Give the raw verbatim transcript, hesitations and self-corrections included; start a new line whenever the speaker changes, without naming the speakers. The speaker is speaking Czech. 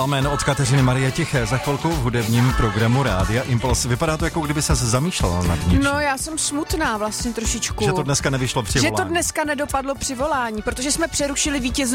Plamen od Kateřiny Marie Tiché. Za chvilku v hudebním programu Rádia Impuls. Vypadá to, jako kdyby se zamýšlela nad něčím.
No, já jsem smutná vlastně trošičku.
Že to dneska nevyšlo při volání.
Že to dneska nedopadlo při volání, protože jsme přerušili vítěz